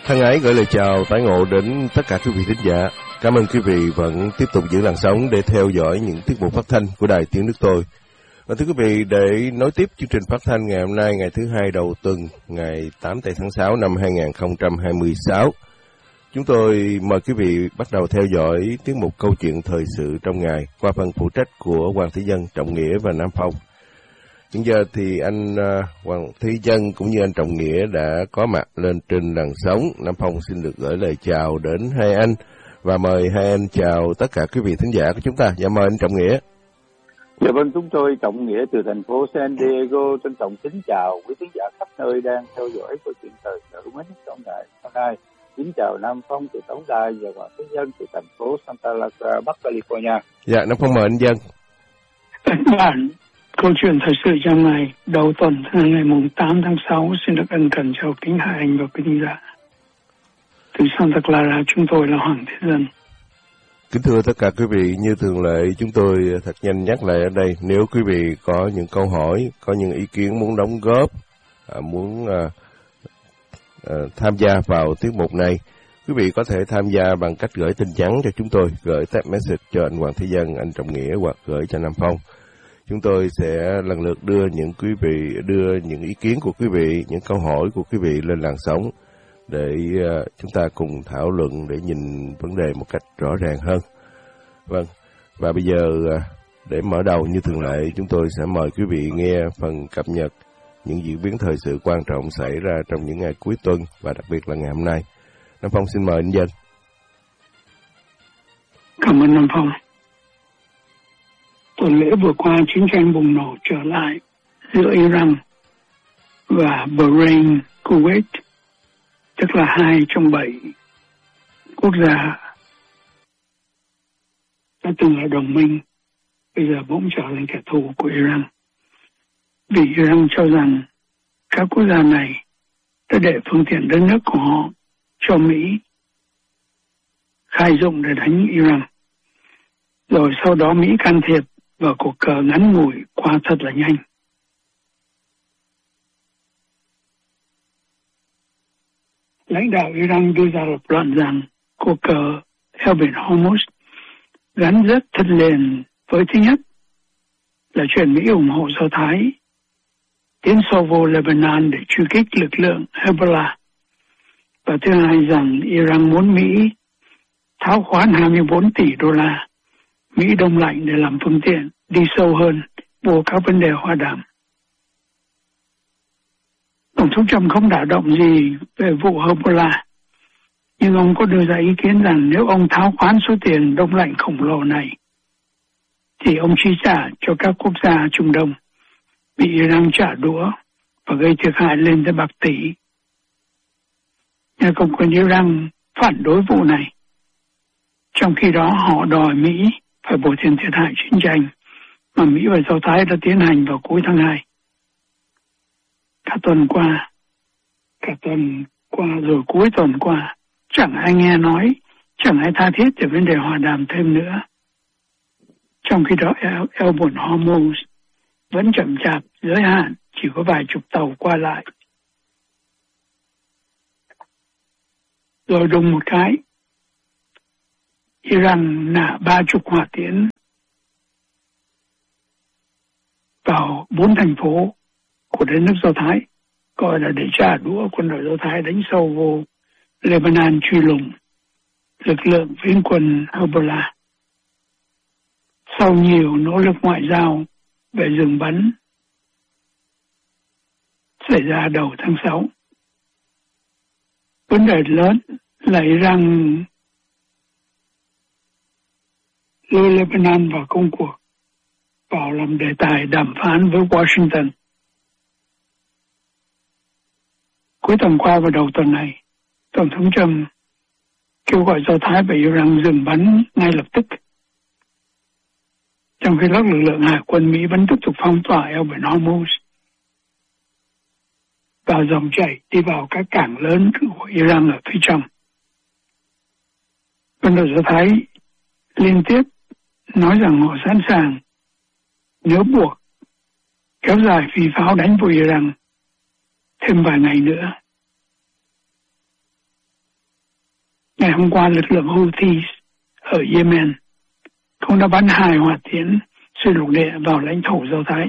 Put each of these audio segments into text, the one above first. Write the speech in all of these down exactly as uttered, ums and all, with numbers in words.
Thân ái gửi lời chào tái ngộ đến tất cả quý vị thính giả. Cảm ơn quý vị vẫn tiếp tục giữ làn sóng để theo dõi những tiết mục phát thanh của Đài Tiếng Nước Tôi. Và thưa quý vị, để nối tiếp chương trình phát thanh ngày hôm nay, ngày thứ hai đầu tuần, ngày tám tây tháng sáu năm hai nghìn không trăm hai mươi sáu, chúng tôi mời quý vị bắt đầu theo dõi tiết mục câu chuyện thời sự trong ngày qua phần phụ trách của Hoàng Thế Dân, Trọng Nghĩa và Nam Phong. Hiện giờ thì anh uh, Hoàng Thế Dân cũng như anh Trọng Nghĩa đã có mặt lên trên làn sóng. Nam Phong xin được gửi lời chào đến hai anh và mời hai anh chào tất cả quý vị thính giả của chúng ta. Dạ mời anh Trọng Nghĩa. Dạ vâng, chúng tôi Trọng Nghĩa từ thành phố San Diego trân trọng kính chào quý thính giả khắp nơi đang theo dõi câu chuyện thời sự mến trong ngày hôm nay. Kính chào Nam Phong từ tổng đài và Hoàng Thế Dân từ thành phố Santa Clara, Bắc California. Dạ, Nam Phong mời anh Dân. Các bạn, câu chuyện thời sự trong ngày đầu tuần ngày mùng tám tháng sáu xin được ân cần chào kính hai anh và quý thính giả. Từ Santa Clara, chúng tôi là Hoàng Thế Dân. Kính thưa tất cả quý vị, như thường lệ chúng tôi thật nhanh nhắc lại ở đây, nếu quý vị có những câu hỏi, có những ý kiến muốn đóng góp, muốn à, à, tham gia vào tiết mục này, quý vị có thể tham gia bằng cách gửi tin nhắn cho chúng tôi, gửi text message cho anh Hoàng Thế Dân, anh Trọng Nghĩa hoặc gửi cho Nam Phong. Chúng tôi sẽ lần lượt đưa những quý vị, đưa những ý kiến của quý vị, những câu hỏi của quý vị lên làn sóng để uh, chúng ta cùng thảo luận để nhìn vấn đề một cách rõ ràng hơn. Vâng, và bây giờ uh, để mở đầu như thường lệ, chúng tôi sẽ mời quý vị nghe phần cập nhật những diễn biến thời sự quan trọng xảy ra trong những ngày cuối tuần và đặc biệt là ngày hôm nay. Nam Phong xin mời anh Dân. Cảm ơn Nam Phong. Tuần lễ vừa qua, chiến tranh bùng nổ trở lại giữa Iran và Bahrain, Kuwait, tức là hai trong bảy quốc gia đã từng là đồng minh, bây giờ bỗng trở thành kẻ thù của Iran. Vì Iran cho rằng các quốc gia này đã để phương tiện đất nước của họ cho Mỹ khai dụng để đánh Iran. Rồi sau đó Mỹ can thiệp và cuộc cờ ngắn ngủi qua thật là nhanh. Lãnh đạo Iran đưa ra lập luận rằng cuộc cờ eo biển Hormuz gắn rất thân liền với thứ nhất là chuyện Mỹ ủng hộ Do Thái tiến sâu vô Lebanon để truy kích lực lượng Hezbollah, và thứ hai rằng Iran muốn Mỹ tháo khoán hai mươi bốn tỷ đô la Mỹ đông lạnh để làm phương tiện đi sâu hơn vô các vấn đề hòa đàm. Tổng thống Trump không đả động gì về vụ Hezbollah, nhưng ông có đưa ra ý kiến rằng nếu ông tháo khoán số tiền đông lạnh khổng lồ này, thì ông chi trả cho các quốc gia Trung Đông bị Iran trả đũa và gây thiệt hại lên tới bạc tỷ. Nhà cầm quyền Iran phản đối vụ này, trong khi đó họ đòi Mỹ phải bồi thường thiệt hại chiến tranh mà Mỹ và Do Thái đã tiến hành vào cuối tháng hai. Cả tuần qua, cả tuần qua rồi cuối tuần qua, chẳng ai nghe nói, chẳng ai tha thiết về vấn đề hòa đàm thêm nữa. Trong khi đó, eo, eo biển Hormuz vẫn chậm chạp, giới hạn, chỉ có vài chục tàu qua lại. Rồi đùng một cái, Iran nã ba chục hỏa tiễn vào bốn thành phố của đất nước Do Thái, gọi là để trả đũa quân đội Do Thái đánh sâu vô Lebanon truy lùng lực lượng phiến quân Hezbollah. Sau nhiều nỗ lực ngoại giao về dừng bắn xảy ra đầu tháng sáu, vấn đề lớn là Iran lôi Lebanon vào công cuộc, vào làm đề tài đàm phán với Washington. Cuối tuần qua và đầu tuần này, Tổng thống Trump kêu gọi Do Thái và Iran dừng bắn ngay lập tức, trong khi các lực lượng hải quân Mỹ vẫn tiếp tục phong tỏa eo biển Hormuz và dòng chảy đi vào các cảng lớn của Iran ở phía trong. Quân đội Do Thái liên tiếp nói rằng họ sẵn sàng nếu buộc kéo dài phi pháo đánh vào Iran thêm vài ngày nữa. Ngày hôm qua, lực lượng Houthi ở Yemen cũng đã bắn hai hỏa tiễn xuyên lục địa vào lãnh thổ Do Thái.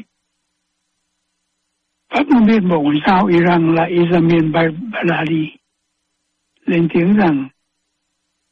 Phát ngôn viên Bộ Ngoại giao Iran là Izamin Baghdadi lên tiếng rằng